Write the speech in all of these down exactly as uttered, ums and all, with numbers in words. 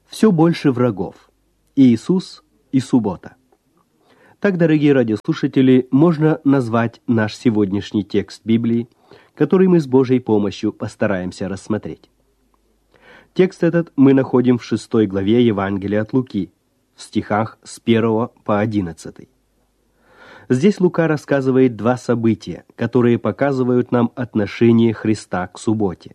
Все больше врагов. Иисус и суббота. Так, дорогие радиослушатели, можно назвать наш сегодняшний текст Библии, который мы с Божьей помощью постараемся рассмотреть. Текст этот мы находим в шестой главе Евангелия от Луки, в стихах с первого по одиннадцатый. Здесь Лука рассказывает два события, которые показывают нам отношение Христа к субботе.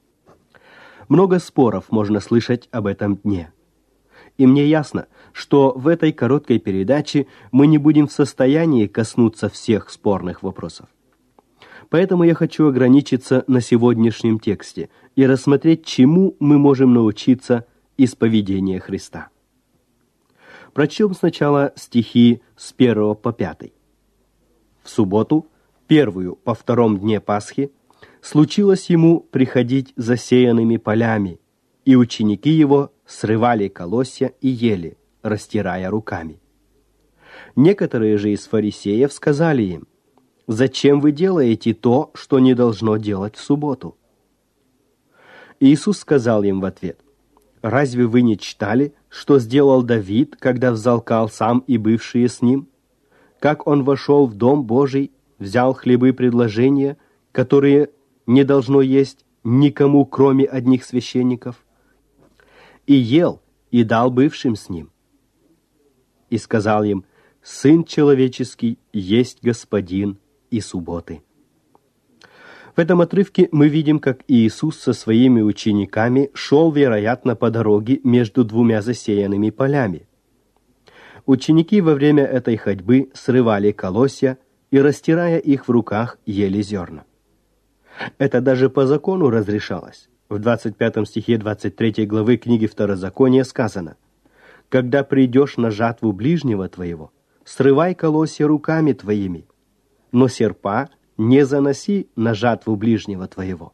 Много споров можно слышать об этом дне. И мне ясно, что в этой короткой передаче мы не будем в состоянии коснуться всех спорных вопросов. Поэтому я хочу ограничиться на сегодняшнем тексте и рассмотреть, чему мы можем научиться из поведения Христа. Прочтем сначала стихи с первого по пятый. В субботу, первую по втором дне Пасхи, случилось ему приходить засеянными полями, и ученики его срывали колосья и ели, растирая руками. Некоторые же из фарисеев сказали им: «Зачем вы делаете то, что не должно делать в субботу?» Иисус сказал им в ответ: «Разве вы не читали, что сделал Давид, когда взалкал сам и бывшие с ним? Как он вошел в дом Божий, взял хлебы предложения, которые не должно есть никому, кроме одних священников, и ел, и дал бывшим с ним. И сказал им: Сын человеческий есть Господин и субботы». В этом отрывке мы видим, как Иисус со своими учениками шел, вероятно, по дороге между двумя засеянными полями. Ученики во время этой ходьбы срывали колосья и, растирая их в руках, ели зерна. Это даже по закону разрешалось. В двадцать пятом стихе двадцать третьей главы книги Второзакония сказано: «Когда придешь на жатву ближнего твоего, срывай колосья руками твоими, но серпа не заноси на жатву ближнего твоего».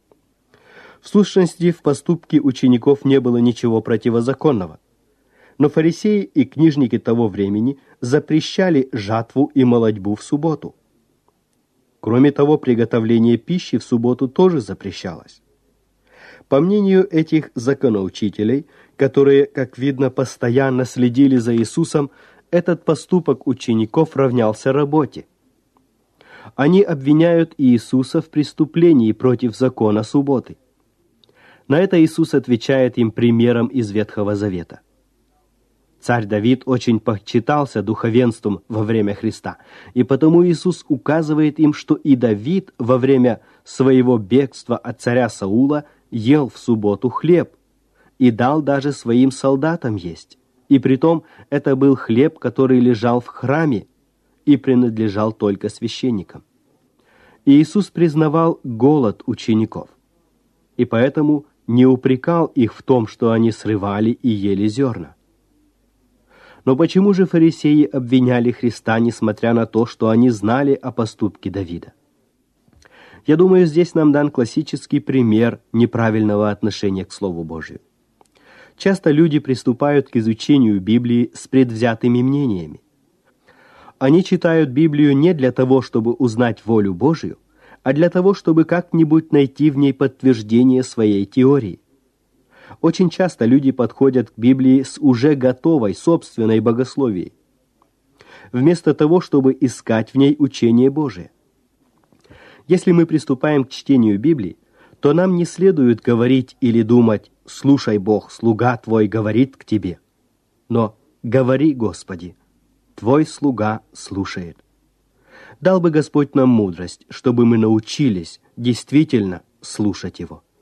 В сущности, в поступке учеников не было ничего противозаконного. Но фарисеи и книжники того времени запрещали жатву и молотьбу в субботу. Кроме того, приготовление пищи в субботу тоже запрещалось. По мнению этих законоучителей, которые, как видно, постоянно следили за Иисусом, этот поступок учеников равнялся работе. Они обвиняют Иисуса в преступлении против закона субботы. На это Иисус отвечает им примером из Ветхого Завета. Царь Давид очень почитался духовенством во время Христа, и потому Иисус указывает им, что и Давид во время своего бегства от царя Саула ел в субботу хлеб и дал даже своим солдатам есть. И притом это был хлеб, который лежал в храме и принадлежал только священникам. И Иисус признавал голод учеников, и поэтому не упрекал их в том, что они срывали и ели зерна. Но почему же фарисеи обвиняли Христа, несмотря на то, что они знали о поступке Давида? Я думаю, здесь нам дан классический пример неправильного отношения к Слову Божию. Часто люди приступают к изучению Библии с предвзятыми мнениями. Они читают Библию не для того, чтобы узнать волю Божию, а для того, чтобы как-нибудь найти в ней подтверждение своей теории. Очень часто люди подходят к Библии с уже готовой собственной богословией, вместо того, чтобы искать в ней учение Божие. Если мы приступаем к чтению Библии, то нам не следует говорить или думать: «Слушай, Бог, слуга Твой говорит к Тебе», но «Говори, Господи, Твой слуга слушает». Дал бы Господь нам мудрость, чтобы мы научились действительно слушать Его.